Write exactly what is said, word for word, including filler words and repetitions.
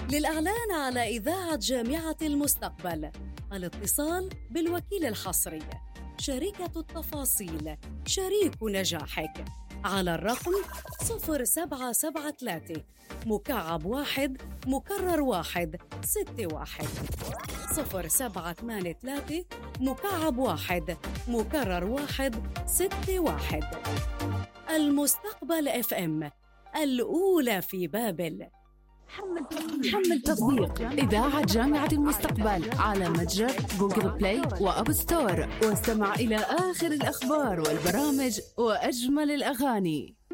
للإعلان على إذاعة جامعة المستقبل، الاتصال بالوكيل الحصري، شركة التفاصيل، شريك نجاحك، على الرقم صفر سبعة سبعة ثلاثة مكعب واحد مكرر واحد ستة واحد، صفر سبعة ثمانية ثلاثة مكعب واحد مكرر واحد ستة واحد. المستقبل اف ام، الأولى في بابل. حمل تطبيق إذاعة جامعة المستقبل على متجر جوجل بلاي وأب ستور، واستمع إلى آخر الأخبار والبرامج وأجمل الأغاني.